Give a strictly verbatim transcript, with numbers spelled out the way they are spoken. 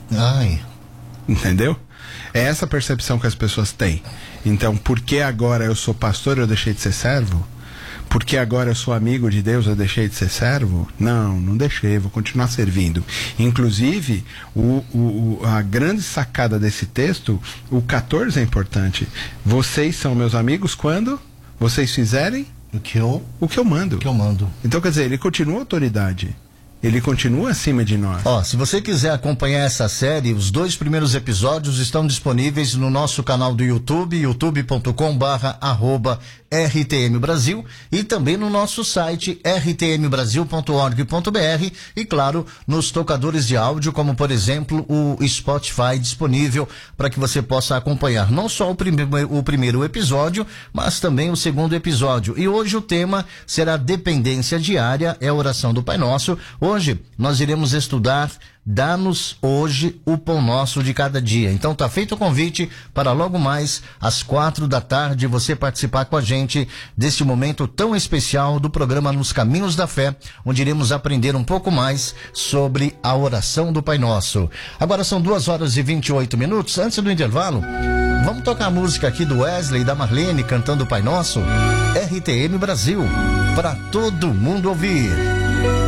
Ai. Entendeu? É essa percepção que as pessoas têm. Então, por que agora eu sou pastor e eu deixei de ser servo? Porque agora eu sou amigo de Deus, eu deixei de ser servo? Não, não deixei, vou continuar servindo. Inclusive, o, o, a grande sacada desse texto, o quatorze é importante. Vocês são meus amigos quando vocês fizerem o que eu, o que eu mando. O que eu mando. Então, quer dizer, ele continua autoridade. Ele continua acima de nós. Ó, se você quiser acompanhar essa série, os dois primeiros episódios estão disponíveis no nosso canal do YouTube, youtube ponto com barra arroba R T M Brasil, e também no nosso site r t m brasil ponto org ponto b r, e claro, nos tocadores de áudio, como por exemplo o Spotify, disponível para que você possa acompanhar não só o, prime o primeiro episódio, mas também o segundo episódio. E hoje o tema será dependência diária, é a oração do Pai Nosso. Hoje nós iremos estudar Dá-nos hoje o pão nosso de cada dia. Então tá feito o convite para logo mais às quatro da tarde você participar com a gente deste momento tão especial do programa Nos Caminhos da Fé, onde iremos aprender um pouco mais sobre a oração do Pai Nosso. Agora são duas horas e vinte e oito minutos. Antes do intervalo, vamos tocar a música aqui do Wesley e da Marlene cantando o Pai Nosso. R T M Brasil, para todo mundo ouvir.